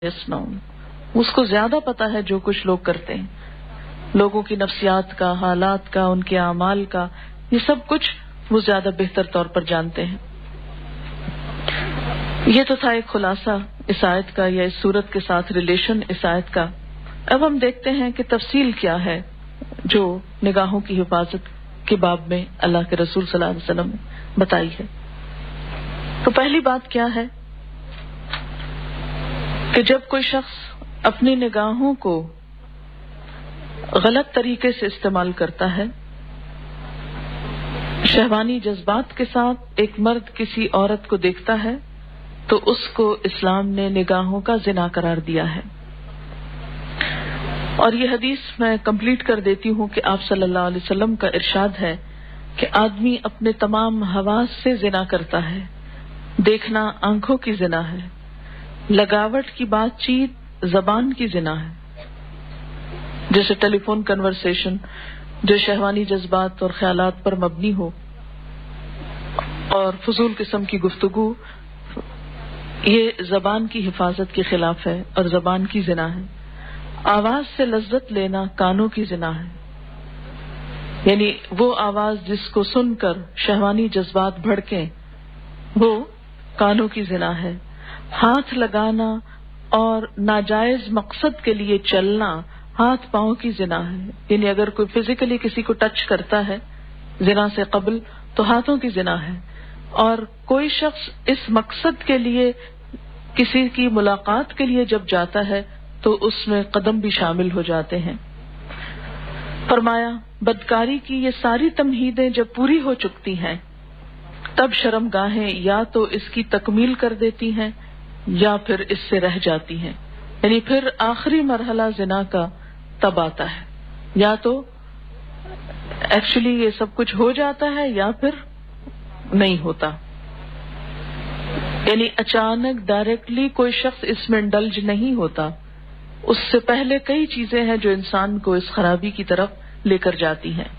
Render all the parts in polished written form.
यस्नऊन, उसको ज्यादा पता है जो कुछ लोग करते हैं, लोगों की नफ्सियात का, हालात का, उनके आमाल का, ये सब कुछ वो ज्यादा बेहतर तौर पर जानते हैं। ये तो था एक खुलासा इस आयत का या इस सूरत के साथ रिलेशन इस आयत का। अब हम देखते हैं कि तफसील क्या है जो निगाहों की हिफाजत के बाब में अल्लाह के रसूल सल्लल्लाहु अलैहि वसल्लम ने बताई है। तो पहली बात क्या है कि जब कोई शख्स अपनी निगाहों को गलत तरीके से इस्तेमाल करता है, शहवानी जज्बात के साथ एक मर्द किसी औरत को देखता है, तो उसको इस्लाम ने निगाहों का जिना करार दिया है। और ये हदीस मैं कंप्लीट कर देती हूँ कि आप सल्लल्लाहु अलैहि वसल्लम का इरशाद है कि आदमी अपने तमाम हवास से जिना करता है। देखना आंखों की जिना है, लगावट की बातचीत जबान की जिना है, जैसे टेलीफोन कन्वर्सेशन जो शहवानी जज्बात और ख्यालात पर मबनी हो, और फजूल किस्म की गुफ्तगू, ये जबान की हिफाजत के खिलाफ है और जबान की जिना है। आवाज से लज्जत लेना कानों की जिना है, यानी वो आवाज जिसको सुनकर शहवानी जज्बात भड़के, वो कानों की जिना है। हाथ लगाना और नाजायज मकसद के लिए चलना हाथ पांव की जिना है, यानी अगर कोई फिजिकली किसी को टच करता है जिना से कबल तो हाथों की जिना है। और कोई शख्स इस मकसद के लिए किसी की मुलाकात के लिए जब जाता है तो उसमें कदम भी शामिल हो जाते हैं। फरमाया बदकारी की ये सारी तमहीदें जब पूरी हो चुकती हैं, तब शर्मगाहें या तो इसकी तकमील कर देती हैं या फिर इससे रह जाती हैं, यानी फिर आखिरी मरहला जिना का तब आता है, या तो एक्चुअली ये सब कुछ हो जाता है या फिर नहीं होता। यानी अचानक डायरेक्टली कोई शख्स इसमें इंडल्ज नहीं होता, उससे पहले कई चीजें हैं जो इंसान को इस खराबी की तरफ लेकर जाती हैं।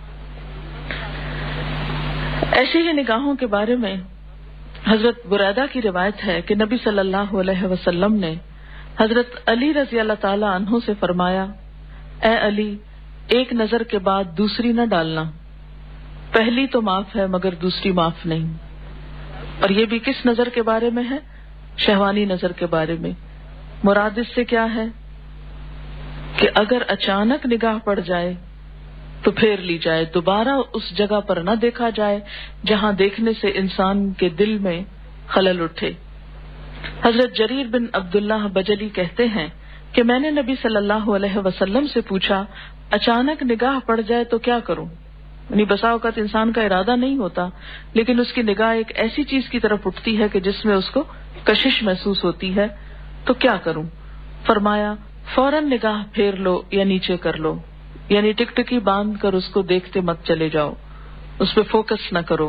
ऐसे ही निगाहों के बारे में हजरत बुरैदा की रिवायत है कि नबी सल्लल्लाहु अलैहि वसल्लम ने हजरत अली रजी अल्लाह ताला अन्हु से फरमाया, ए अली, एक नजर के बाद दूसरी न डालना, पहली तो माफ है मगर दूसरी माफ नहीं। और ये भी किस नजर के बारे में है? शहवानी नजर के बारे में। मुराद इससे क्या है कि अगर अचानक निगाह पड़ जाए तो फेर ली जाए, दोबारा उस जगह पर न देखा जाए जहां देखने से इंसान के दिल में खलल उठे। हजरत जरीर बिन अब्दुल्लाह बजली कहते हैं कि मैंने नबी सल्लल्लाहु अलैहि वसल्लम से पूछा, अचानक निगाह पड़ जाए तो क्या करूं? यानी बसा औक़ात इंसान का इरादा नहीं होता, लेकिन उसकी निगाह एक ऐसी चीज की तरफ उठती है कि जिसमें उसको कशिश महसूस होती है, तो क्या करूं? फरमाया फौरन निगाह फेर लो या नीचे कर लो, यानी टिकटिकी बांध कर उसको देखते मत चले जाओ, उस पर फोकस न करो।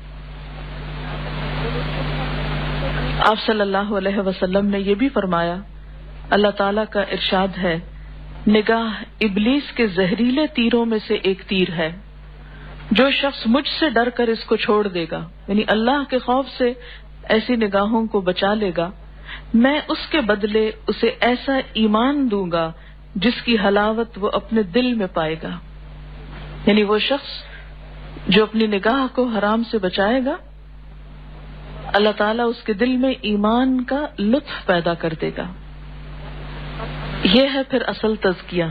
आप सल्लल्लाहु अलैहि वसल्लम ने यह भी फरमाया, अल्लाह ताला का इरशाद है, निगाह इब्लीस के जहरीले तीरों में से एक तीर है। जो शख्स मुझसे डर कर इसको छोड़ देगा, यानी अल्लाह के खौफ से ऐसी निगाहों को बचा लेगा, मैं उसके बदले उसे ऐसा ईमान दूंगा जिसकी हलावत वो अपने दिल में पाएगा। यानी वो शख्स जो अपनी निगाह को हराम से बचाएगा, अल्लाह ताला उसके दिल में ईमान का लुत्फ पैदा कर देगा। यह है फिर असल तज़किया।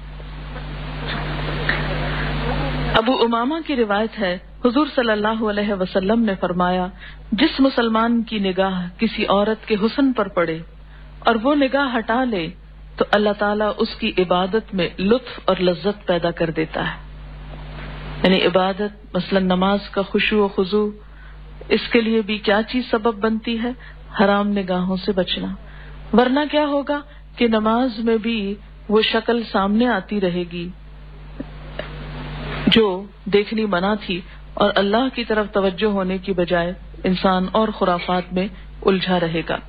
अबू उमामा की रिवायत है, हुजूर सल्लल्लाहु अलैहि वसल्लम ने फरमाया, जिस मुसलमान की निगाह किसी औरत के हुस्न पर पड़े और वो निगाह हटा ले तो अल्लाह ताला उसकी इबादत में लुत्फ और लज्जत पैदा कर देता है। यानी इबादत मसलन नमाज का खुशू और खुजू, इसके लिए भी क्या चीज सबब बनती है? हराम निगाहों से बचना। वरना क्या होगा कि नमाज में भी वो शक्ल सामने आती रहेगी जो देखनी मना थी, और अल्लाह की तरफ तवज्जो होने की बजाय इंसान और खुराफात में उलझा रहेगा।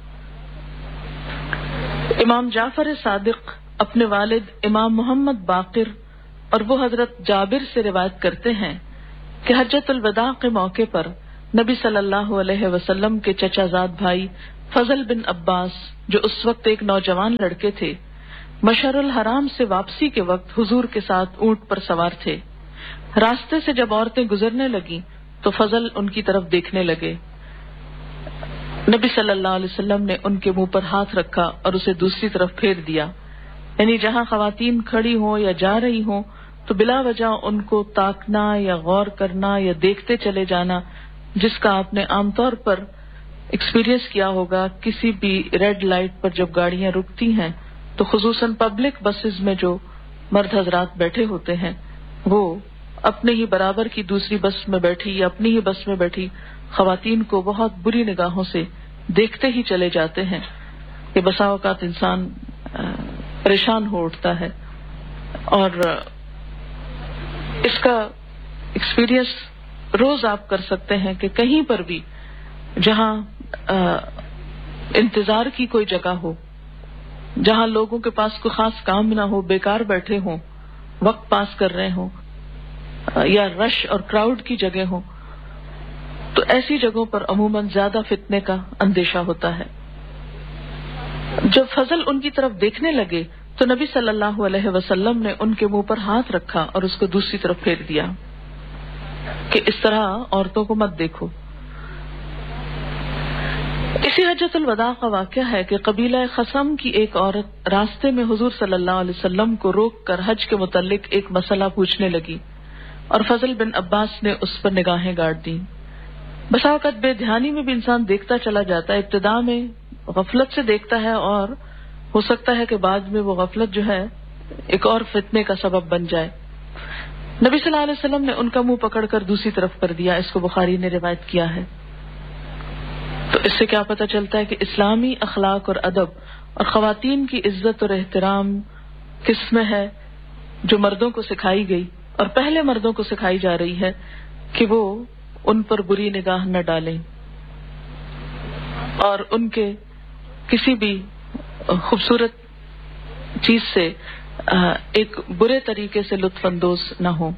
इमाम जाफर सादिक अपने वालिद इमाम मोहम्मद बाकिर और वो हजरत जाबिर से रिवायत करते हैं कि हज्जतुल वदा के मौके पर नबी सल्लल्लाहु अलैहि वसल्लम के चचाजाद भाई فضل بن عباس جو اس وقت ایک نوجوان لڑکے تھے، مشعر الحرام سے واپسی کے وقت حضور کے ساتھ اونٹ پر سوار تھے۔ راستے سے جب عورتیں گزرنے لگیں تو فضل ان کی طرف دیکھنے لگے۔ نبی صلی اللہ علیہ وسلم نے ان کے منہ پر ہاتھ رکھا اور اسے دوسری طرف پھیر دیا، یعنی جہاں خواتین کھڑی ہوں یا جا رہی ہوں تو بلا وجہ ان کو تاکنا یا غور کرنا یا دیکھتے چلے جانا، جس کا آپ نے عام طور پر ایکسپیرینس کیا ہوگا کسی بھی ریڈ لائٹ پر جب گاڑیاں رکتی ہیں تو خصوصاً پبلک بسز میں جو مرد حضرات بیٹھے ہوتے ہیں وہ اپنے ہی برابر کی دوسری بس میں بیٹھی یا اپنی ہی بس میں بیٹھی خواتین کو بہت بری نگاہوں سے دیکھتے ہی چلے جاتے ہیں کہ بسا اوقات انسان پریشان ہو اٹھتا ہے۔ اور اس کا ایکسپیرینس روز آپ کر سکتے ہیں کہ کہیں پر بھی جہاں انتظار کی کوئی جگہ ہو، جہاں لوگوں کے پاس کوئی خاص کام نہ ہو، بیکار بیٹھے ہوں، وقت پاس کر رہے ہوں، یا رش اور کراؤڈ کی جگہ ہو، تو ایسی جگہوں پر عموماً زیادہ فتنے کا اندیشہ ہوتا ہے۔ جب فضل ان کی طرف دیکھنے لگے تو نبی صلی اللہ علیہ وسلم نے ان کے منہ پر ہاتھ رکھا اور اس کو دوسری طرف پھیر دیا کہ اس طرح عورتوں کو مت دیکھو۔ اسی حجۃ الوداع کا واقعہ ہے کہ قبیلہ خثم کی ایک عورت راستے میں حضور صلی اللہ علیہ وسلم کو روک کر حج کے متعلق ایک مسئلہ پوچھنے لگی اور فضل بن عباس نے اس پر نگاہیں گاڑ دیں۔ بسا اوقات بے دھیانی میں بھی انسان دیکھتا چلا جاتا ہے، ابتدا میں غفلت سے دیکھتا ہے اور ہو سکتا ہے کہ بعد میں وہ غفلت جو ہے ایک اور فتنے کا سبب بن جائے۔ نبی صلی اللہ علیہ وسلم نے ان کا منہ پکڑ کر دوسری طرف کر دیا، اس کو بخاری نے روایت کیا ہے۔ تو اس سے کیا پتہ چلتا ہے کہ اسلامی اخلاق اور ادب اور خواتین کی عزت اور احترام کس میں ہے، جو مردوں کو سکھائی گئی اور پہلے مردوں کو سکھائی جا رہی ہے کہ وہ ان پر بری نگاہ نہ ڈالیں اور ان کے کسی بھی خوبصورت چیز سے ایک برے طریقے سے لطف اندوز نہ ہو۔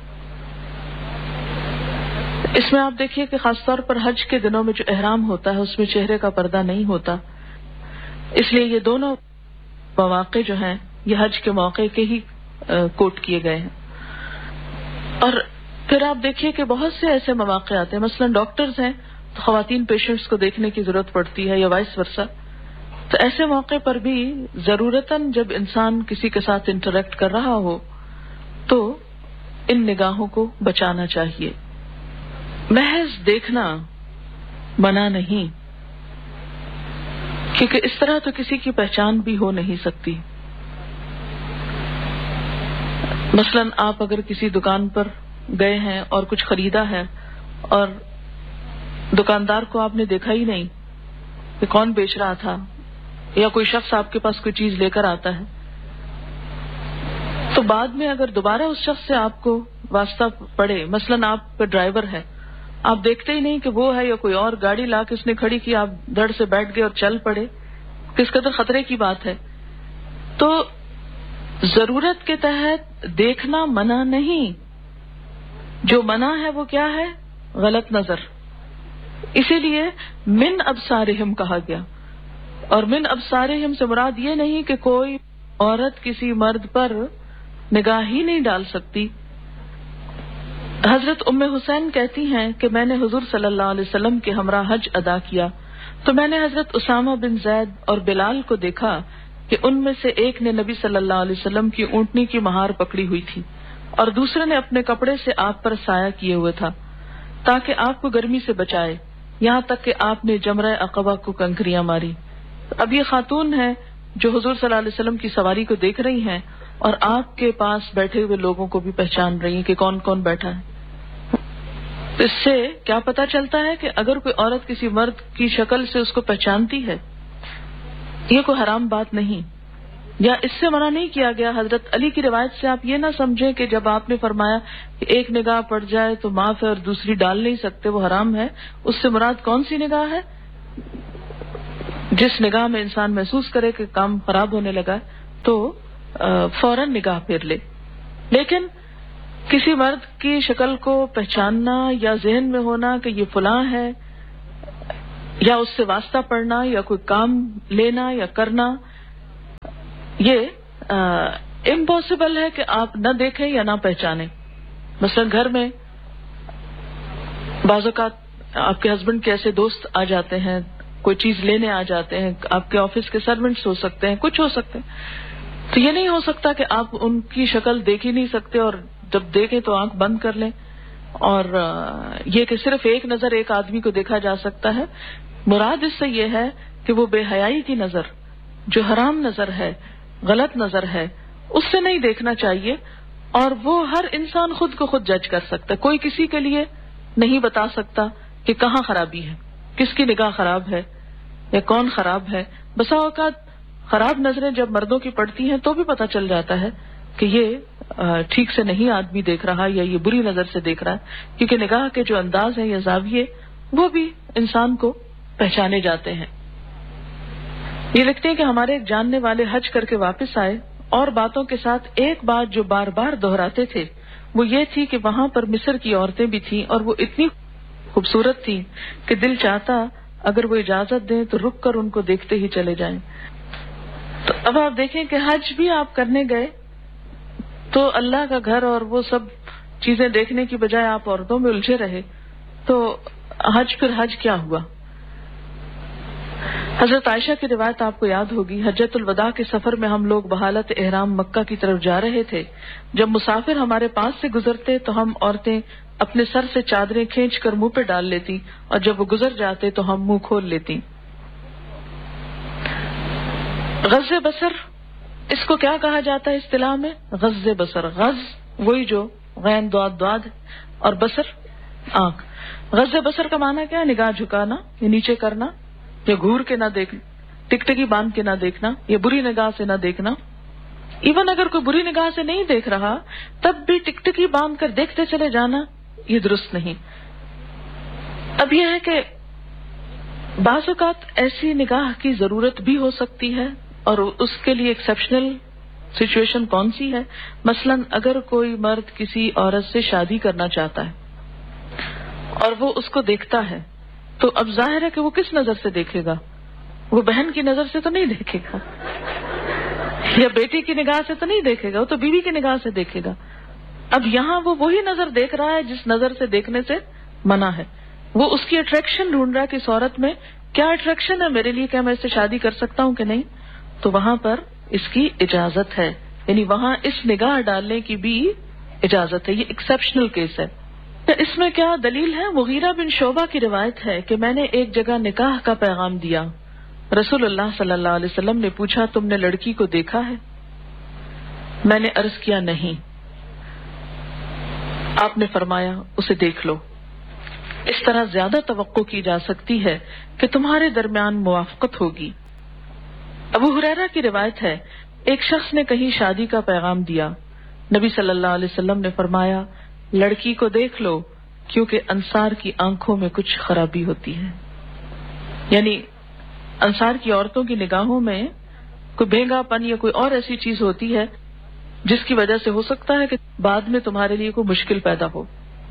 اس میں آپ دیکھیے کہ خاص طور پر حج کے دنوں میں جو احرام ہوتا ہے اس میں چہرے کا پردہ نہیں ہوتا، اس لیے یہ دونوں مواقع جو ہیں یہ حج کے موقع کے ہی کوٹ کیے گئے ہیں۔ اور پھر آپ دیکھیے کہ بہت سے ایسے مواقع آتے ہیں، مثلا ڈاکٹرز ہیں تو خواتین پیشنٹس کو دیکھنے کی ضرورت پڑتی ہے یا وائس ورسا، تو ایسے موقع پر بھی ضرورتاً جب انسان کسی کے ساتھ انٹریکٹ کر رہا ہو تو ان نگاہوں کو بچانا چاہیے۔ محض دیکھنا منع نہیں، کیونکہ اس طرح تو کسی کی پہچان بھی ہو نہیں سکتی۔ مثلا آپ اگر کسی دکان پر گئے ہیں اور کچھ خریدا ہے اور دکاندار کو آپ نے دیکھا ہی نہیں کہ کون بیچ رہا تھا، یا کوئی شخص آپ کے پاس کوئی چیز لے کر آتا ہے، تو بعد میں اگر دوبارہ اس شخص سے آپ کو واسطہ پڑے، مثلا آپ کا ڈرائیور ہے، آپ دیکھتے ہی نہیں کہ وہ ہے یا کوئی اور، گاڑی لا کے اس نے کھڑی کی، آپ دڑ سے بیٹھ گئے اور چل پڑے، کس قدر خطرے کی بات ہے۔ تو ضرورت کے تحت دیکھنا منع نہیں، جو منع ہے وہ کیا ہے؟ غلط نظر۔ اسی لیے من ابصارہم کہا گیا، اور من ابصارہم سے مراد یہ نہیں کہ کوئی عورت کسی مرد پر نگاہ ہی نہیں ڈال سکتی۔ حضرت ام حسین کہتی ہیں کہ میں نے حضور صلی اللہ علیہ وسلم کے ہمراہ حج ادا کیا تو میں نے حضرت اسامہ بن زید اور بلال کو دیکھا کہ ان میں سے ایک نے نبی صلی اللہ علیہ وسلم کی اونٹنی کی مہار پکڑی ہوئی تھی اور دوسرے نے اپنے کپڑے سے آپ پر سایہ کیے ہوئے تھا تاکہ آپ کو گرمی سے بچائے، یہاں تک کہ آپ نے جمرہ عقبہ کو کنکریاں ماری۔ اب یہ خاتون ہے جو حضور صلی اللہ علیہ وسلم کی سواری کو دیکھ رہی ہیں اور آپ کے پاس بیٹھے ہوئے لوگوں کو بھی پہچان رہی ہیں کہ کون کون بیٹھا ہے۔ اس سے کیا پتا چلتا ہے کہ اگر کوئی عورت کسی مرد کی شکل سے اس کو پہچانتی ہے، یہ کوئی حرام بات نہیں، یا اس سے منع نہیں کیا گیا۔ حضرت علی کی روایت سے آپ یہ نہ سمجھیں کہ جب آپ نے فرمایا کہ ایک نگاہ پڑ جائے تو معاف ہے اور دوسری ڈال نہیں سکتے، وہ حرام ہے، اس سے مراد کون سی نگاہ ہے؟ جس نگاہ میں انسان محسوس کرے کہ کام خراب ہونے لگا تو فوراً نگاہ پھیر لے۔ لیکن کسی مرد کی شکل کو پہچاننا یا ذہن میں ہونا کہ یہ فلاں ہے، یا اس سے واسطہ پڑھنا یا کوئی کام لینا یا کرنا، یہ امپاسبل ہے کہ آپ نہ دیکھیں یا نہ پہچانیں. مثلا گھر میں بعض اوقات آپ کے ہسبینڈ کے ایسے دوست آ جاتے ہیں، کوئی چیز لینے آ جاتے ہیں، آپ کے آفس کے سرونٹس ہو سکتے ہیں، کچھ ہو سکتے ہیں، تو یہ نہیں ہو سکتا کہ آپ ان کی شکل دیکھ ہی نہیں سکتے اور جب دیکھیں تو آنکھ بند کر لیں، اور یہ کہ صرف ایک نظر ایک آدمی کو دیکھا جا سکتا ہے. مراد اس سے یہ ہے کہ وہ بے حیائی کی نظر، جو حرام نظر ہے، غلط نظر ہے، اس سے نہیں دیکھنا چاہیے. اور وہ ہر انسان خود کو خود جج کر سکتا ہے، کوئی کسی کے لیے نہیں بتا سکتا کہ کہاں خرابی ہے، کس کی نگاہ خراب ہے یا کون خراب ہے. بسا اوقات خراب نظریں جب مردوں کی پڑتی ہیں تو بھی پتہ چل جاتا ہے کہ یہ ٹھیک سے نہیں آدمی دیکھ رہا یا یہ بری نظر سے دیکھ رہا ہے، کیونکہ نگاہ کے جو انداز ہیں یا زاویے وہ بھی انسان کو پہچانے جاتے ہیں. یہ لکھتے ہیں کہ ہمارے ایک جاننے والے حج کر کے واپس آئے اور باتوں کے ساتھ ایک بات جو بار بار دہراتے تھے وہ یہ تھی کہ وہاں پر مصر کی عورتیں بھی تھیں اور وہ اتنی خوبصورت تھیں کہ دل چاہتا اگر وہ اجازت دیں تو رک کر ان کو دیکھتے ہی چلے جائیں. تو اب آپ دیکھیں کہ حج بھی آپ کرنے گئے تو اللہ کا گھر اور وہ سب چیزیں دیکھنے کی بجائے آپ عورتوں میں الجھے رہے، تو حج پھر حج کیا ہوا؟ حضرت عائشہ کی روایت آپ کو یاد ہوگی، حجۃ الوداع کے سفر میں ہم لوگ بحالت احرام مکہ کی طرف جا رہے تھے. جب مسافر ہمارے پاس سے گزرتے تو ہم عورتیں اپنے سر سے چادریں کھینچ کر منہ پہ ڈال لیتی اور جب وہ گزر جاتے تو ہم منہ کھول لیتی. غض بصر اس کو کیا کہا جاتا ہے اصطلاح میں؟ غض بصر. غض وہی جو غین داد داد اور بصر آنکھ. غض بصر کا معنی کیا ہے؟ نگاہ جھکانا یا نیچے کرنا یا گھور کے نہ دیکھنا، ٹکٹکی باندھ کے نہ دیکھنا یا بری نگاہ سے نہ دیکھنا. ایون اگر کوئی بری نگاہ سے نہیں دیکھ رہا تب بھی ٹکٹکی باندھ کر دیکھتے چلے جانا یہ درست نہیں. اب یہ ہے کہ بعض اوقات ایسی نگاہ کی ضرورت بھی ہو سکتی ہے اور اس کے لیے ایکسیپشنل سچویشن کون سی ہے؟ مثلا اگر کوئی مرد کسی عورت سے شادی کرنا چاہتا ہے اور وہ اس کو دیکھتا ہے تو اب ظاہر ہے کہ وہ کس نظر سے دیکھے گا؟ وہ بہن کی نظر سے تو نہیں دیکھے گا یا بیٹی کی نگاہ سے تو نہیں دیکھے گا، وہ تو بیوی کی نگاہ سے دیکھے گا. اب یہاں وہ وہی نظر دیکھ رہا ہے جس نظر سے دیکھنے سے منع ہے. وہ اس کی اٹریکشن ڈھونڈ رہا ہے کہ اس عورت میں کیا اٹریکشن ہے میرے لیے، کیا میں اس سے شادی کر سکتا ہوں کہ نہیں. تو وہاں پر اس کی اجازت ہے، یعنی وہاں اس نگاہ ڈالنے کی بھی اجازت ہے. یہ ایکسیپشنل کیس ہے. اس میں کیا دلیل ہے؟ مغیرہ بن شعبہ کی روایت ہے کہ میں نے ایک جگہ نکاح کا پیغام دیا. رسول اللہ صلی اللہ علیہ وسلم نے پوچھا تم نے لڑکی کو دیکھا ہے؟ میں نے عرض کیا نہیں. آپ نے فرمایا اسے دیکھ لو. اس طرح زیادہ توقع کی جا سکتی ہے کہ تمہارے درمیان موافقت ہوگی. ابو ہریرہ کی روایت ہے ایک شخص نے کہیں شادی کا پیغام دیا. نبی صلی اللہ علیہ وسلم نے فرمایا لڑکی کو دیکھ لو کیونکہ انصار کی آنکھوں میں کچھ خرابی ہوتی ہے. یعنی انصار کی عورتوں کی نگاہوں میں کوئی بھینگا پن یا کوئی اور ایسی چیز ہوتی ہے جس کی وجہ سے ہو سکتا ہے کہ بعد میں تمہارے لیے کوئی مشکل پیدا ہو.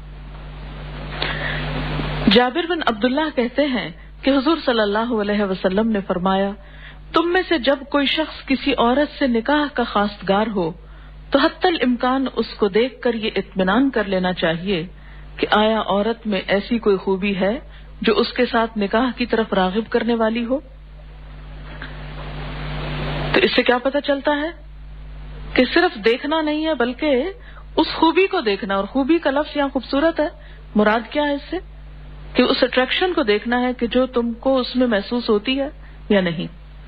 جابر بن عبداللہ کہتے ہیں کہ حضور صلی اللہ علیہ وسلم نے فرمایا تم میں سے جب کوئی شخص کسی عورت سے نکاح کا خواستگار ہو تو حتی الامکان اس کو دیکھ کر یہ اطمینان کر لینا چاہیے کہ آیا عورت میں ایسی کوئی خوبی ہے جو اس کے ساتھ نکاح کی طرف راغب کرنے والی ہو. تو اس سے کیا پتہ چلتا ہے کہ صرف دیکھنا نہیں ہے بلکہ اس خوبی کو دیکھنا. اور خوبی کا لفظ یہاں خوبصورت ہے. مراد کیا ہے اس سے؟ کہ اس اٹریکشن کو دیکھنا ہے کہ جو تم کو اس میں محسوس ہوتی ہے یا نہیں.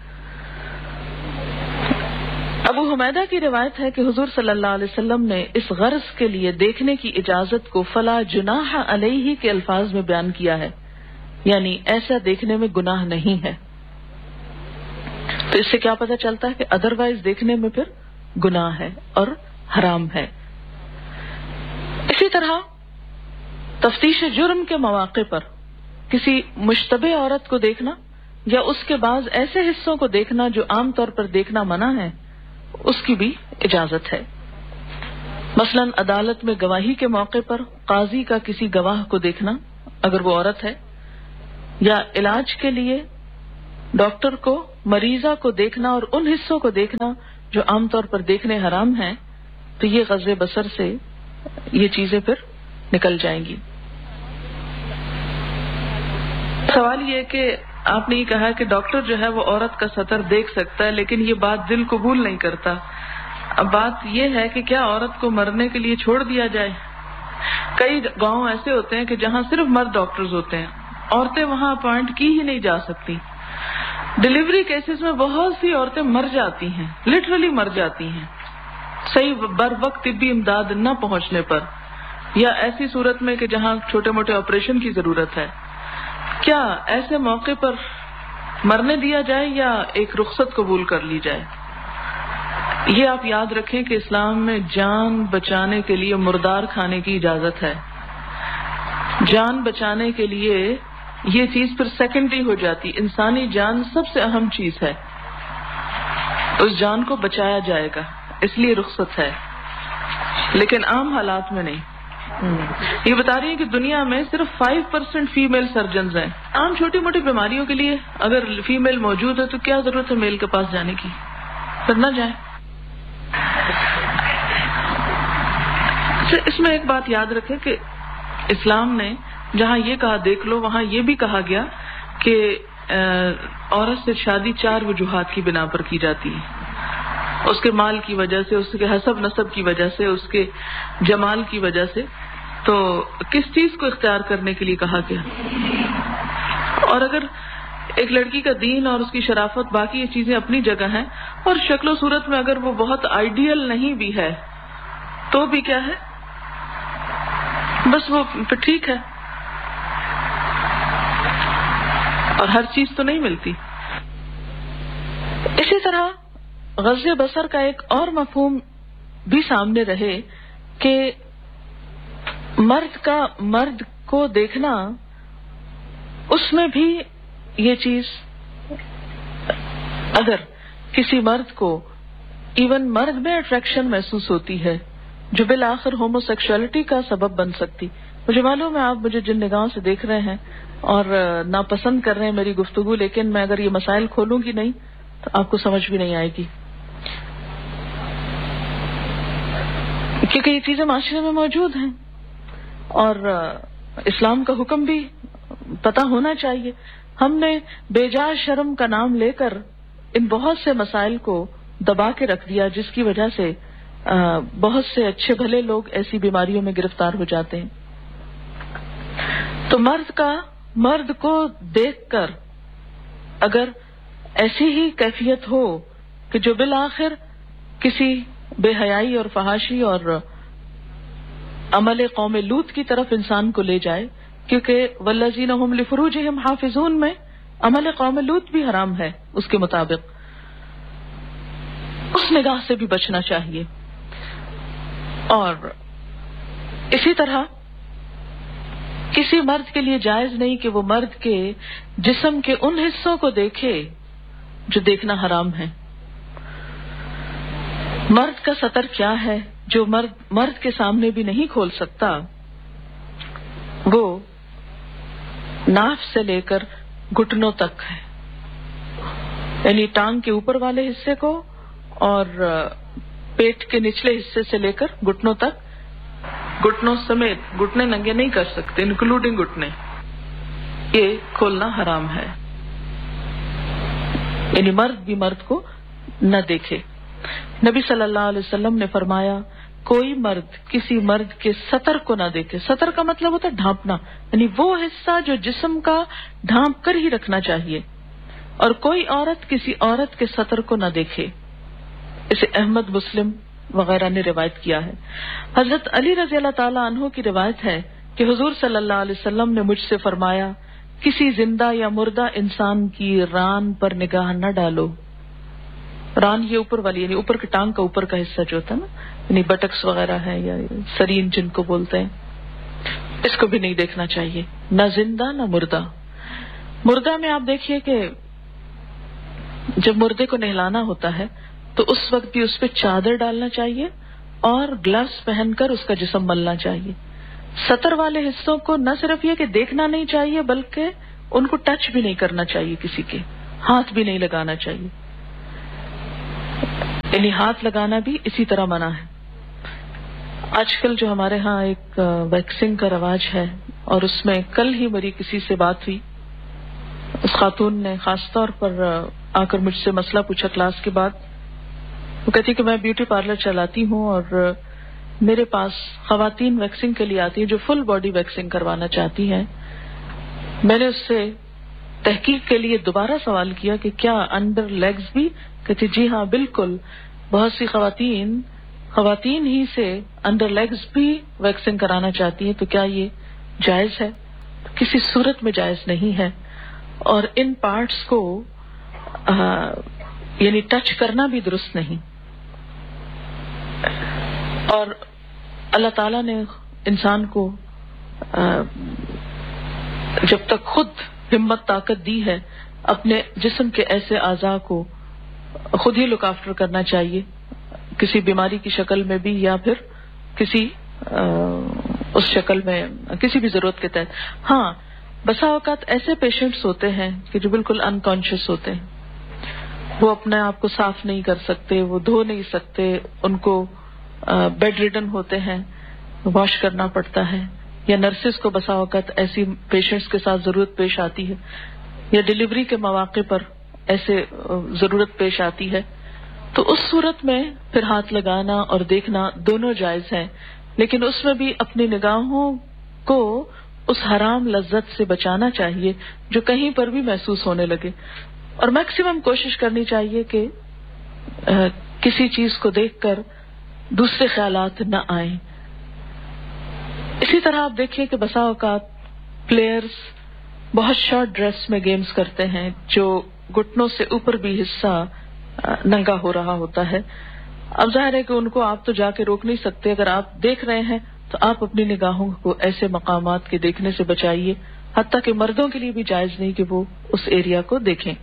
ابو حمیدہ کی روایت ہے کہ حضور صلی اللہ علیہ وسلم نے اس غرض کے لیے دیکھنے کی اجازت کو فلا جناح علیہ کے الفاظ میں بیان کیا ہے، یعنی ایسا دیکھنے میں گناہ نہیں ہے. تو اس سے کیا پتہ چلتا ہے کہ ادروائز دیکھنے میں پھر گناہ ہے اور حرام ہے. اسی طرح تفتیش جرم کے مواقع پر کسی مشتبہ عورت کو دیکھنا یا اس کے بعض ایسے حصوں کو دیکھنا جو عام طور پر دیکھنا منع ہے اس کی بھی اجازت ہے. مثلا عدالت میں گواہی کے موقع پر قاضی کا کسی گواہ کو دیکھنا اگر وہ عورت ہے، یا علاج کے لیے ڈاکٹر کو مریضہ کو دیکھنا اور ان حصوں کو دیکھنا جو عام طور پر دیکھنے حرام ہیں، تو یہ غض بصر سے یہ چیزیں پھر نکل جائیں گی۔ سوال یہ کہ آپ نے یہ کہا کہ ڈاکٹر جو ہے وہ عورت کا سطر دیکھ سکتا ہے، لیکن یہ بات دل قبول نہیں کرتا۔ اب بات یہ ہے کہ کیا عورت کو مرنے کے لیے چھوڑ دیا جائے؟ کئی گاؤں ایسے ہوتے ہیں کہ جہاں صرف مرد ڈاکٹرز ہوتے ہیں، عورتیں وہاں اپوائنٹ کی ہی نہیں جا سکتی۔ ڈیلیوری کیسز میں بہت سی عورتیں مر جاتی ہیں، لٹرلی مر جاتی ہیں، صحیح بر وقت طبی امداد نہ پہنچنے پر، یا ایسی صورت میں کہ جہاں چھوٹے موٹے آپریشن کی ضرورت ہے۔ کیا ایسے موقع پر مرنے دیا جائے یا ایک رخصت قبول کر لی جائے؟ یہ آپ یاد رکھیں کہ اسلام میں جان بچانے کے لیے مردار کھانے کی اجازت ہے۔ جان بچانے کے لیے یہ چیز پھر سیکنڈری ہو جاتی، انسانی جان سب سے اہم چیز ہے، اس جان کو بچایا جائے گا، اس لیے رخصت ہے، لیکن عام حالات میں نہیں۔ یہ بتا رہی ہیں کہ دنیا میں صرف 5% فیمیل سرجنز ہیں۔ عام چھوٹی موٹی بیماریوں کے لیے اگر فیمیل موجود ہے تو کیا ضرورت ہے میل کے پاس جانے کی؟ پھر نہ جائیں۔ اس میں ایک بات یاد رکھیں کہ اسلام نے جہاں یہ کہا دیکھ لو، وہاں یہ بھی کہا گیا کہ عورت سے شادی 4 وجوہات کی بنا پر کی جاتی ہے، اس کے مال کی وجہ سے، اس کے حسب نسب کی وجہ سے، اس کے جمال کی وجہ سے۔ تو کس چیز کو اختیار کرنے کے لیے کہا گیا؟ اور اگر ایک لڑکی کا دین اور اس کی شرافت، باقی یہ چیزیں اپنی جگہ ہیں، اور شکل و صورت میں اگر وہ بہت آئیڈیل نہیں بھی ہے تو بھی کیا ہے، بس وہ پھر ٹھیک ہے، اور ہر چیز تو نہیں ملتی۔ اسی طرح غض بصر کا ایک اور مفہوم بھی سامنے رہے کہ مرد کو دیکھنا، اس میں بھی یہ چیز، اگر کسی مرد کو ایون مرد میں اٹریکشن محسوس ہوتی ہے جو بالآخر ہومو سیکشوالٹی کا سبب بن سکتی۔ مجھے معلوم ہے آپ مجھے جن نگاہوں سے دیکھ رہے ہیں اور ناپسند کر رہے ہیں میری گفتگو، لیکن میں اگر یہ مسائل کھولوں گی نہیں تو آپ کو سمجھ بھی نہیں آئے گی، کیونکہ یہ چیزیں معاشرے میں موجود ہیں اور اسلام کا حکم بھی پتہ ہونا چاہیے۔ ہم نے بے جا شرم کا نام لے کر ان بہت سے مسائل کو دبا کے رکھ دیا، جس کی وجہ سے بہت سے اچھے بھلے لوگ ایسی بیماریوں میں گرفتار ہو جاتے ہیں۔ تو مرد کو دیکھ کر اگر ایسی ہی کیفیت ہو کہ جو بالآخر کسی بے حیائی اور فحاشی اور عمل قوم لوط کی طرف انسان کو لے جائے، کیونکہ والذین هم لفروجہم حافظون میں عمل قوم لوط بھی حرام ہے، اس کے مطابق اس نگاہ سے بھی بچنا چاہیے۔ اور اسی طرح کسی مرد کے لیے جائز نہیں کہ وہ مرد کے جسم کے ان حصوں کو دیکھے جو دیکھنا حرام ہے۔ مرد کا سطر کیا ہے جو مرد کے سامنے بھی نہیں کھول سکتا؟ وہ ناف سے لے کر گھٹنوں تک ہے، یعنی ٹانگ کے اوپر والے حصے کو اور پیٹ کے نچلے حصے سے لے کر گھٹنوں تک، گھٹنوں سمیت، گھٹنے ننگے نہیں کر سکتے انکلوڈنگ گھٹنے، یہ کھولنا حرام ہے، یعنی مرد بھی مرد کو نہ دیکھے۔ نبی صلی اللہ علیہ وسلم نے فرمایا کوئی مرد کسی مرد کے سطر کو نہ دیکھے۔ سطر کا مطلب ہوتا ہے ڈھانپنا، یعنی وہ حصہ جو جسم کا ڈھانپ کر ہی رکھنا چاہیے، اور کوئی عورت کسی عورت کے سطر کو نہ دیکھے۔ اسے احمد، مسلم وغیرہ نے روایت کیا ہے۔ حضرت علی رضی اللہ تعالیٰ عنہ کی روایت ہے کہ حضور صلی اللہ علیہ وسلم نے مجھ سے فرمایا کسی زندہ یا مردہ انسان کی ران پر نگاہ نہ ڈالو۔ ران یہ اوپر والی، یعنی اوپر کی ٹانگ کا اوپر کا حصہ جو ہوتا ہے نا، یعنی بٹکس وغیرہ ہے یا سرین جن کو بولتے ہیں، اس کو بھی نہیں دیکھنا چاہیے، نہ زندہ نہ مردہ۔ مردہ میں آپ دیکھیے کہ جب مردے کو نہلانا ہوتا ہے تو اس وقت بھی اس پہ چادر ڈالنا چاہیے اور گلوز پہن کر اس کا جسم ملنا چاہیے۔ سطر والے حصوں کو نہ صرف یہ کہ دیکھنا نہیں چاہیے بلکہ ان کو ٹچ بھی نہیں کرنا چاہیے، کسی کے ہاتھ بھی نہیں لگانا چاہیے، یعنی ہاتھ لگانا بھی اسی طرح منع ہے۔ آج کل جو ہمارے ہاں ایک ویکسنگ کا رواج ہے، اور اس میں کل ہی میری کسی سے بات ہوئی، اس خاتون نے خاص طور پر آ کر مجھ سے مسئلہ پوچھا کلاس کے بعد۔ وہ کہتی کہ میں بیوٹی پارلر چلاتی ہوں اور میرے پاس خواتین ویکسنگ کے لیے آتی ہیں جو فل باڈی ویکسنگ کروانا چاہتی ہیں۔ میں نے اس سے تحقیق کے لیے دوبارہ سوال کیا کہ کیا انڈر لیگز بھی؟ کہتی جی ہاں بالکل، بہت سی خواتین ہی سے انڈر لیگز بھی ویکسنگ کرانا چاہتی ہیں، تو کیا یہ جائز ہے؟ کسی صورت میں جائز نہیں ہے، اور ان پارٹس کو یعنی ٹچ کرنا بھی درست نہیں۔ اور اللہ تعالیٰ نے انسان کو جب تک خود ہمت طاقت دی ہے، اپنے جسم کے ایسے اعضاء کو خود ہی لک آفٹر کرنا چاہیے، کسی بیماری کی شکل میں بھی یا پھر کسی اس شکل میں کسی بھی ضرورت کے تحت۔ ہاں بسا اوقات ایسے پیشنٹس ہوتے ہیں کہ جو بالکل انکانشیس ہوتے ہیں، وہ اپنے آپ کو صاف نہیں کر سکتے، وہ دھو نہیں سکتے، ان کو بیڈ ریڈن ہوتے ہیں، واش کرنا پڑتا ہے، یا نرسز کو بسا اوقات ایسی پیشنٹس کے ساتھ ضرورت پیش آتی ہے، یا ڈیلیوری کے مواقع پر ایسے ضرورت پیش آتی ہے، تو اس صورت میں پھر ہاتھ لگانا اور دیکھنا دونوں جائز ہیں، لیکن اس میں بھی اپنی نگاہوں کو اس حرام لذت سے بچانا چاہیے جو کہیں پر بھی محسوس ہونے لگے، اور میکسیمم کوشش کرنی چاہیے کہ کسی چیز کو دیکھ کر دوسرے خیالات نہ آئیں۔ اسی طرح آپ دیکھیے کہ بسا اوقات پلیئرز بہت شارٹ ڈریس میں گیمز کرتے ہیں، جو گھٹنوں سے اوپر بھی حصہ ننگا ہو رہا ہوتا ہے۔ اب ظاہر ہے کہ ان کو آپ تو جا کے روک نہیں سکتے، اگر آپ دیکھ رہے ہیں تو آپ اپنی نگاہوں کو ایسے مقامات کے دیکھنے سے بچائیے، حتیٰ کہ مردوں کے لیے بھی جائز نہیں کہ وہ اس ایریا کو دیکھیں۔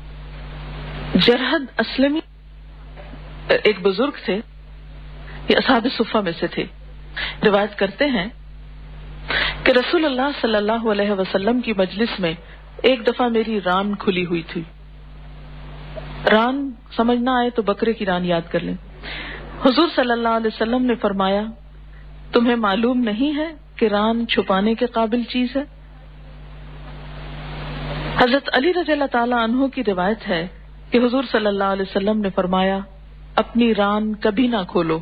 جرحد اسلمی ایک بزرگ تھے، یہ اصحاب صفہ میں سے تھے، روایت کرتے ہیں کہ رسول اللہ صلی اللہ علیہ وسلم کی مجلس میں ایک دفعہ میری ران کھلی ہوئی تھی۔ ران سمجھ نہ آئے تو بکرے کی ران یاد کر لیں۔ حضور صلی اللہ علیہ وسلم نے فرمایا، تمہیں معلوم نہیں ہے کہ ران چھپانے کے قابل چیز ہے؟ حضرت علی رضی اللہ تعالیٰ عنہ کی روایت ہے کہ حضور صلی اللہ علیہ وسلم نے فرمایا، اپنی ران کبھی نہ کھولو۔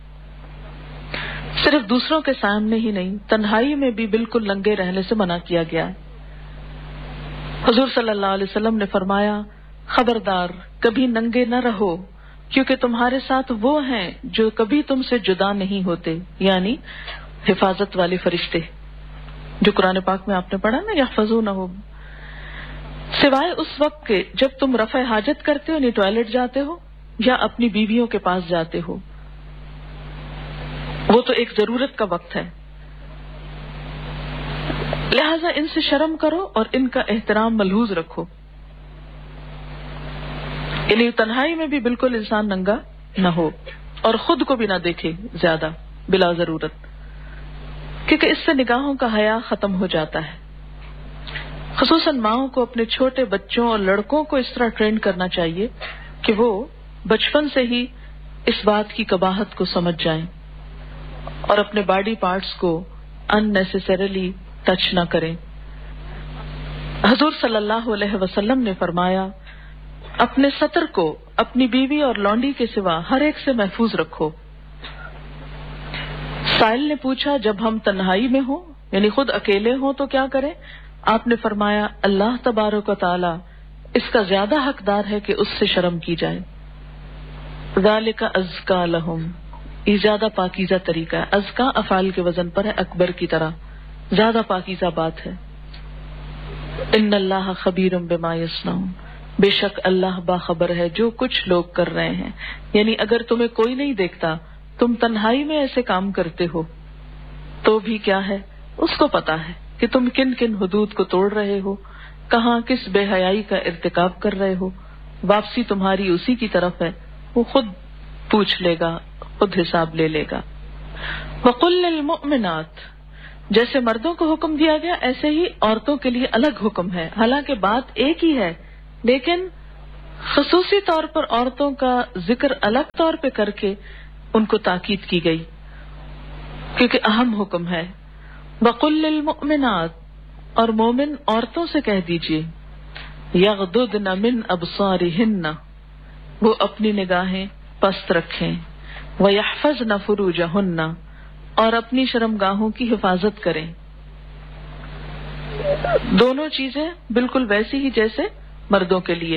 صرف دوسروں کے سامنے ہی نہیں، تنہائی میں بھی بالکل ننگے رہنے سے منع کیا گیا ہے۔ حضور صلی اللہ علیہ وسلم نے فرمایا، خبردار کبھی ننگے نہ رہو، کیونکہ تمہارے ساتھ وہ ہیں جو کبھی تم سے جدا نہیں ہوتے، یعنی حفاظت والے فرشتے، جو قرآن پاک میں آپ نے پڑھا نا، یحفظونہم، سوائے اس وقت کے جب تم رفع حاجت کرتے ہو، یعنی ٹوائلٹ جاتے ہو یا اپنی بیویوں کے پاس جاتے ہو، وہ تو ایک ضرورت کا وقت ہے، لہذا ان سے شرم کرو اور ان کا احترام ملحوظ رکھو، یعنی تنہائی میں بھی بالکل انسان ننگا نہ ہو اور خود کو بھی نہ دیکھے زیادہ بلا ضرورت، کیونکہ اس سے نگاہوں کا حیا ختم ہو جاتا ہے۔ خصوصاً ماؤں کو اپنے چھوٹے بچوں اور لڑکوں کو اس طرح ٹرین کرنا چاہیے کہ وہ بچپن سے ہی اس بات کی قباحت کو سمجھ جائیں اور اپنے باڈی پارٹس کو ان نیسیسریلی ٹچ نہ کریں۔ حضور صلی اللہ علیہ وسلم نے فرمایا، اپنے سطر کو اپنی بیوی اور لونڈی کے سوا ہر ایک سے محفوظ رکھو۔ سائل نے پوچھا، جب ہم تنہائی میں ہوں یعنی خود اکیلے ہوں تو کیا کریں؟ آپ نے فرمایا، اللہ تبارک و تعالی اس کا زیادہ حقدار ہے کہ اس سے شرم کی جائے۔ ذالک ازکا لہم، یہ زیادہ پاکیزہ طریقہ ہے۔ ازکا افعال کے وزن پر ہے، اکبر کی طرح، زیادہ پاکیزہ بات ہے۔ ان اللہ خبیر بما یصنعون، بے شک اللہ باخبر ہے جو کچھ لوگ کر رہے ہیں، یعنی اگر تمہیں کوئی نہیں دیکھتا، تم تنہائی میں ایسے کام کرتے ہو تو بھی کیا ہے، اس کو پتا ہے کہ تم کن کن حدود کو توڑ رہے ہو، کہاں کس بے حیائی کا ارتکاب کر رہے ہو۔ واپسی تمہاری اسی کی طرف ہے، وہ خود پوچھ لے گا، خود حساب لے لے گا۔ وَقُلْ لِلْمُؤْمِنَاتِ، جیسے مردوں کو حکم دیا گیا ایسے ہی عورتوں کے لیے الگ حکم ہے، حالانکہ بات ایک ہی ہے، لیکن خصوصی طور پر عورتوں کا ذکر الگ طور پہ کر کے ان کو تاکید کی گئی، کیونکہ اہم حکم ہے۔ وَقُلْ لِلْمُؤْمِنَاتِ، اور مومن عورتوں سے کہہ دیجئے، یغضضن من ابصارہن، وہ اپنی نگاہیں پست رکھیں، وَيَحْفَظْنَ فُرُوجَهُنَّ، اور اپنی شرمگاہوں کی حفاظت کریں۔ دونوں چیزیں بالکل ویسی ہی جیسے مردوں کے لیے،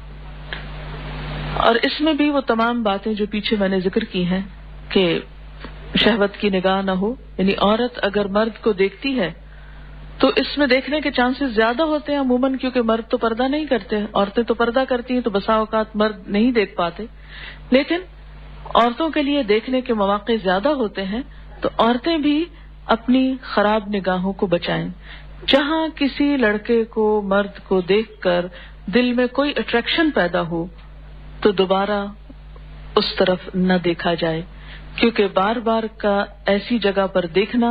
اور اس میں بھی وہ تمام باتیں جو پیچھے میں نے ذکر کی ہیں کہ شہوت کی نگاہ نہ ہو، یعنی عورت اگر مرد کو دیکھتی ہے تو اس میں دیکھنے کے چانسز زیادہ ہوتے ہیں عموماً، کیونکہ مرد تو پردہ نہیں کرتے، عورتیں تو پردہ کرتی ہیں تو بسا اوقات مرد نہیں دیکھ پاتے، لیکن عورتوں کے لیے دیکھنے کے مواقع زیادہ ہوتے ہیں، تو عورتیں بھی اپنی خراب نگاہوں کو بچائیں۔ جہاں کسی لڑکے کو مرد کو دیکھ کر دل میں کوئی اٹریکشن پیدا ہو تو دوبارہ اس طرف نہ دیکھا جائے، کیونکہ بار بار کا ایسی جگہ پر دیکھنا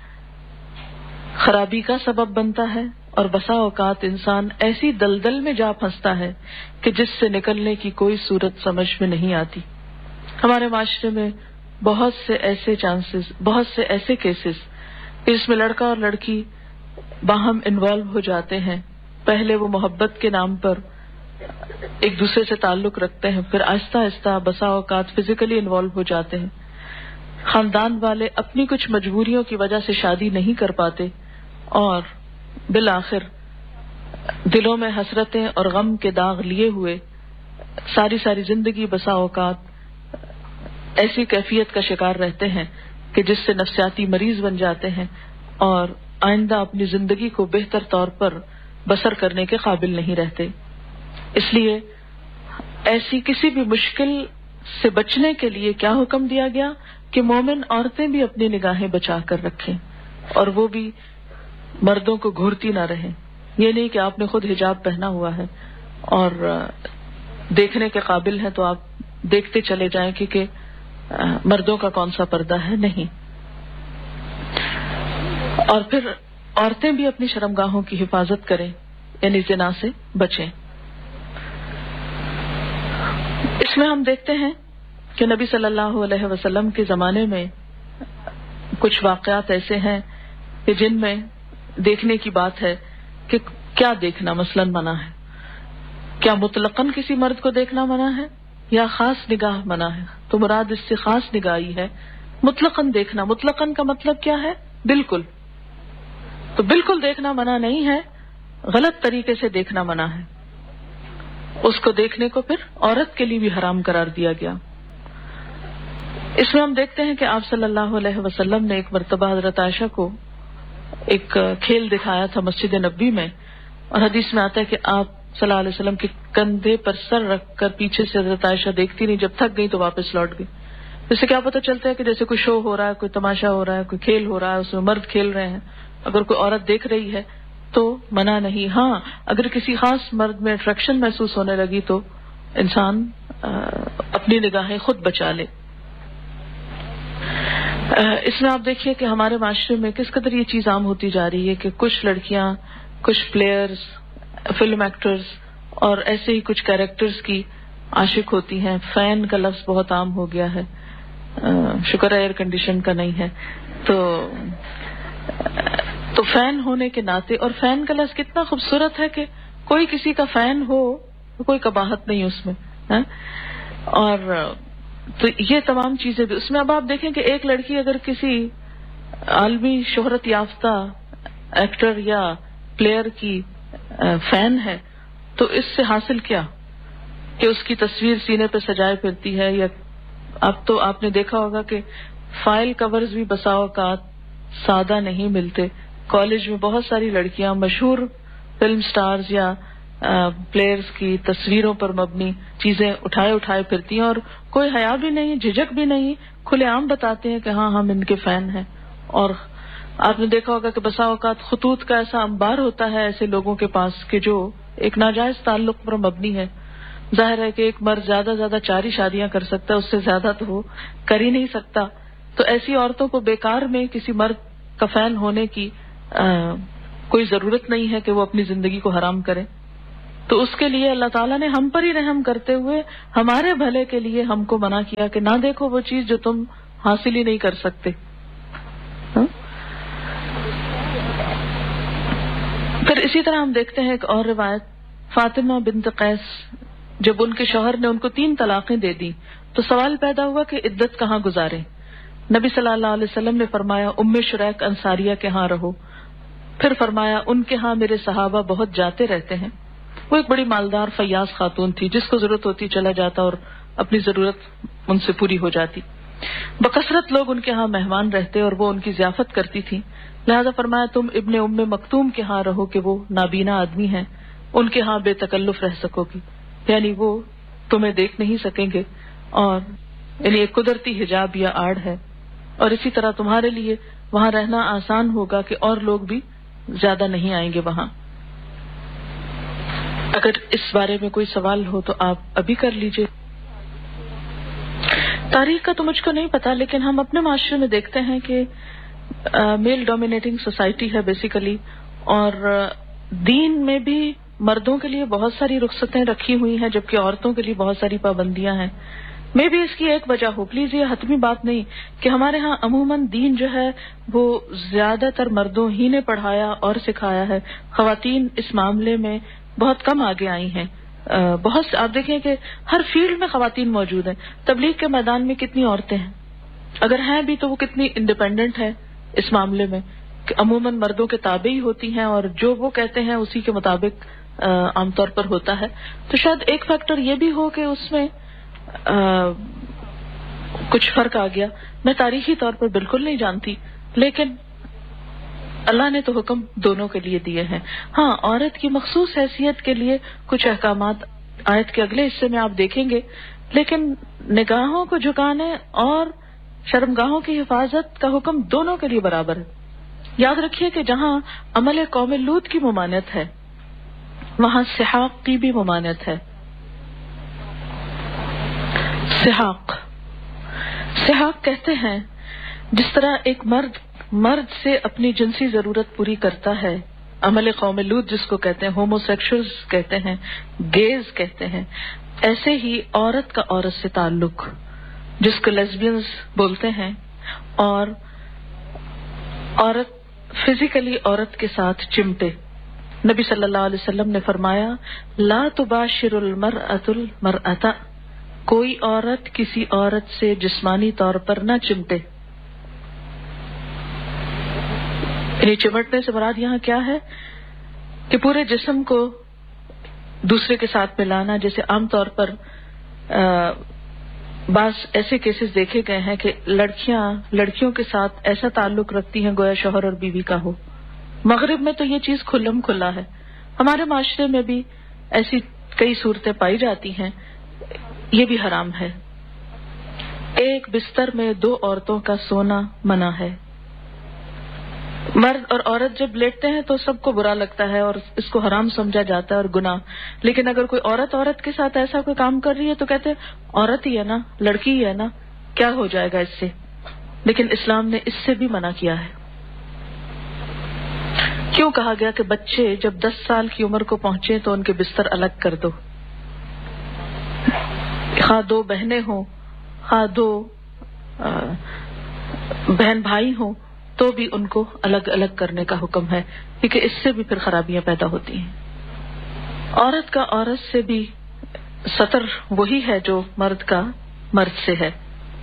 خرابی کا سبب بنتا ہے، اور بسا اوقات انسان ایسی دلدل میں جا پھنستا ہے کہ جس سے نکلنے کی کوئی صورت سمجھ میں نہیں آتی۔ ہمارے معاشرے میں بہت سے ایسے کیسز جس میں لڑکا اور لڑکی باہم انوالو ہو جاتے ہیں، پہلے وہ محبت کے نام پر ایک دوسرے سے تعلق رکھتے ہیں، پھر آہستہ آہستہ بسا اوقات فزیکلی انوالو ہو جاتے ہیں، خاندان والے اپنی کچھ مجبوریوں کی وجہ سے شادی نہیں کر پاتے، اور بالآخر دلوں میں حسرتیں اور غم کے داغ لیے ہوئے ساری زندگی بسا اوقات ایسی کیفیت کا شکار رہتے ہیں کہ جس سے نفسیاتی مریض بن جاتے ہیں اور آئندہ اپنی زندگی کو بہتر طور پر بسر کرنے کے قابل نہیں رہتے۔ اس لیے ایسی کسی بھی مشکل سے بچنے کے لیے کیا حکم دیا گیا کہ مومن عورتیں بھی اپنی نگاہیں بچا کر رکھیں، اور وہ بھی مردوں کو گھورتی نہ رہیں۔ یہ نہیں کہ آپ نے خود حجاب پہنا ہوا ہے اور دیکھنے کے قابل ہے تو آپ دیکھتے چلے جائیں کیونکہ مردوں کا کون سا پردہ ہے، نہیں۔ اور پھر عورتیں بھی اپنی شرمگاہوں کی حفاظت کریں، یعنی زنا سے بچیں۔ اس میں ہم دیکھتے ہیں کہ نبی صلی اللہ علیہ وسلم کے زمانے میں کچھ واقعات ایسے ہیں کہ جن میں دیکھنے کی بات ہے کہ کیا دیکھنا مثلاً منع ہے، کیا مطلقاً کسی مرد کو دیکھنا منع ہے یا خاص نگاہ منع ہے؟ تو مراد اس سے خاص نگاہی ہے۔ مطلقاً دیکھنا، مطلقاً کا مطلب کیا ہے؟ بالکل، تو بالکل دیکھنا منع نہیں ہے، غلط طریقے سے دیکھنا منع ہے۔ اس کو دیکھنے کو پھر عورت کے لیے بھی حرام قرار دیا گیا۔ اس میں ہم دیکھتے ہیں کہ آپ صلی اللہ علیہ وسلم نے ایک مرتبہ حضرت عائشہ کو ایک کھیل دکھایا تھا مسجد نبوی میں، اور حدیث میں آتا ہے کہ آپ صلی اللہ علیہ وسلم کے کندھے پر سر رکھ کر پیچھے سے حضرت عائشہ دیکھتی نہیں، جب تھک گئی تو واپس لوٹ گئی۔ اس سے کیا پتہ چلتا ہے کہ جیسے کوئی شو ہو رہا ہے، کوئی تماشا ہو رہا ہے، کوئی کھیل ہو رہا ہے، اس میں مرد کھیل رہے ہیں، اگر کوئی عورت دیکھ رہی ہے تو منع نہیں۔ ہاں، اگر کسی خاص مرد میں اٹریکشن محسوس ہونے لگی تو انسان اپنی نگاہیں خود بچا لے۔ اس میں آپ دیکھیے کہ ہمارے معاشرے میں کس قدر یہ چیز عام ہوتی جا رہی ہے کہ کچھ لڑکیاں، کچھ پلیئرز، فلم ایکٹرز اور ایسے ہی کچھ کیریکٹرز کی عاشق ہوتی ہیں۔ فین کا لفظ بہت عام ہو گیا ہے، شکر ہے ایئر کنڈیشن کا نہیں ہے۔ تو فین ہونے کے ناطے، اور فین کا لفظ کتنا خوبصورت ہے کہ کوئی کسی کا فین ہو کوئی قباحت نہیں اس میں، اور تو یہ تمام چیزیں بھی اس میں۔ اب آپ دیکھیں کہ ایک لڑکی اگر کسی عالمی شہرت یافتہ ایکٹر یا پلیئر کی فین ہے تو اس سے حاصل کیا کہ اس کی تصویر سینے پہ سجائے پھرتی ہے، یا اب تو آپ نے دیکھا ہوگا کہ فائل کورز بھی بسا اوقات سادہ نہیں ملتے۔ کالج میں بہت ساری لڑکیاں مشہور فلم سٹارز یا پلیئرز کی تصویروں پر مبنی چیزیں اٹھائے پھرتی ہیں، اور کوئی حیا بھی نہیں، جھجک بھی نہیں، کھلے عام بتاتے ہیں کہ ہاں ہم ان کے فین ہیں۔ اور آپ نے دیکھا ہوگا کہ بسا اوقات خطوط کا ایسا انبار ہوتا ہے ایسے لوگوں کے پاس کہ جو ایک ناجائز تعلق پر مبنی ہے۔ ظاہر ہے کہ ایک مرد زیادہ 4 ہی شادیاں کر سکتا ہے، اس سے زیادہ تو وہ کر ہی نہیں سکتا۔ تو ایسی عورتوں کو بیکار میں کسی مرد کفین ہونے کی کوئی ضرورت نہیں ہے کہ وہ اپنی زندگی کو حرام کرے. تو اس کے لیے اللہ تعالیٰ نے ہم پر ہی رحم کرتے ہوئے ہمارے بھلے کے لیے ہم کو منع کیا کہ نہ دیکھو وہ چیز جو تم حاصل ہی نہیں کر سکتے. پھر اسی طرح ہم دیکھتے ہیں ایک اور روایت, فاطمہ بنت قیس جب ان کے شوہر نے ان کو 3 طلاقیں دے دی تو سوال پیدا ہوا کہ عدت کہاں گزارے. نبی صلی اللہ علیہ وسلم نے فرمایا ام شریک انصاریہ کے ہاں رہو. پھر فرمایا ان کے ہاں میرے صحابہ بہت جاتے رہتے ہیں. وہ ایک بڑی مالدار فیاض خاتون تھی, جس کو ضرورت ہوتی چلا جاتا اور اپنی ضرورت ان سے پوری ہو جاتی. بکثرت لوگ ان کے ہاں مہمان رہتے اور وہ ان کی ضیافت کرتی تھی. لہذا فرمایا تم ابن ام مکتوم کے ہاں رہو کہ وہ نابینا آدمی ہیں, ان کے ہاں بے تکلف رہ سکو گی, یعنی وہ تمہیں دیکھ نہیں سکیں گے, اور یعنی ایک قدرتی حجاب یا آڑ ہے, اور اسی طرح تمہارے لیے وہاں رہنا آسان ہوگا کہ اور لوگ بھی زیادہ نہیں آئیں گے وہاں. اگر اس بارے میں کوئی سوال ہو تو آپ ابھی کر لیجئے. تاریخ کا تو مجھ کو نہیں پتا, لیکن ہم اپنے معاشرے میں دیکھتے ہیں کہ میل ڈومینیٹنگ سوسائٹی ہے بیسیکلی, اور دین میں بھی مردوں کے لیے بہت ساری رخصتیں رکھی ہوئی ہیں جبکہ عورتوں کے لیے بہت ساری پابندیاں ہیں. میں بھی اس کی ایک وجہ ہو, پلیز یہ حتمی بات نہیں کہ ہمارے ہاں عموماً دین جو ہے وہ زیادہ تر مردوں ہی نے پڑھایا اور سکھایا ہے. خواتین اس معاملے میں بہت کم آگے آئی ہیں. بہت آپ دیکھیں کہ ہر فیلڈ میں خواتین موجود ہیں. تبلیغ کے میدان میں کتنی عورتیں ہیں, اگر ہیں بھی تو وہ کتنی انڈیپینڈنٹ ہیں اس معاملے میں کہ عموماً مردوں کے تابع ہی ہوتی ہیں, اور جو وہ کہتے ہیں اسی کے مطابق عام طور پر ہوتا ہے. تو شاید ایک فیکٹر یہ بھی ہو کہ اس میں کچھ فرق آ گیا. میں تاریخی طور پر بالکل نہیں جانتی, لیکن اللہ نے تو حکم دونوں کے لیے دیے ہیں. ہاں, عورت کی مخصوص حیثیت کے لیے کچھ احکامات آیت کے اگلے حصے میں آپ دیکھیں گے, لیکن نگاہوں کو جھکانے اور شرمگاہوں کی حفاظت کا حکم دونوں کے لیے برابر ہے. یاد رکھیے کہ جہاں عمل قوم لوط کی ممانعت ہے وہاں سحاق کی بھی ممانعت ہے. سحاق کہتے ہیں جس طرح ایک مرد سے اپنی جنسی ضرورت پوری کرتا ہے, عمل قوم لوط جس کو کہتے ہیں, ہومو سیکشولز کہتے ہیں, گیز کہتے ہیں, ایسے ہی عورت کا عورت سے تعلق جس کو لیسبینز بولتے ہیں, اور عورت فزیکلی عورت کے ساتھ چمٹے. نبی صلی اللہ علیہ وسلم نے فرمایا لا تباشر المرأة المرأة, کوئی عورت کسی عورت سے جسمانی طور پر نہ چمٹے. یعنی چمٹنے سے مراد یہاں کیا ہے کہ پورے جسم کو دوسرے کے ساتھ ملانا. جیسے عام طور پر بعض ایسے کیسز دیکھے گئے ہیں کہ لڑکیاں لڑکیوں کے ساتھ ایسا تعلق رکھتی ہیں گویا شوہر اور بیوی کا ہو. مغرب میں تو یہ چیز کھلم کھلا ہے, ہمارے معاشرے میں بھی ایسی کئی صورتیں پائی جاتی ہیں. یہ بھی حرام ہے. ایک بستر میں 2 عورتوں کا سونا منع ہے. مرد اور عورت جب لیٹتے ہیں تو سب کو برا لگتا ہے اور اس کو حرام سمجھا جاتا ہے اور گناہ, لیکن اگر کوئی عورت کے ساتھ ایسا کوئی کام کر رہی ہے تو کہتے ہیں عورت ہی ہے نا, لڑکی ہی ہے نا, کیا ہو جائے گا اس سے. لیکن اسلام نے اس سے بھی منع کیا ہے. کیوں کہا گیا کہ بچے جب 10 سال کی عمر کو پہنچے تو ان کے بستر الگ کر دو, خواہ 2 بہنیں ہوں خواہ 2 بہن بھائی ہوں تو بھی ان کو الگ الگ کرنے کا حکم ہے, کیونکہ اس سے بھی پھر خرابیاں پیدا ہوتی ہیں. عورت کا عورت سے بھی سطر وہی ہے جو مرد کا مرد سے ہے,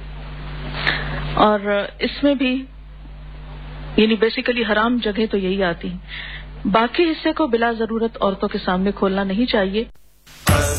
اور اس میں بھی یعنی بیسیکلی حرام جگہ تو یہی آتی ہیں. باقی حصے کو بلا ضرورت عورتوں کے سامنے کھولنا نہیں چاہیے.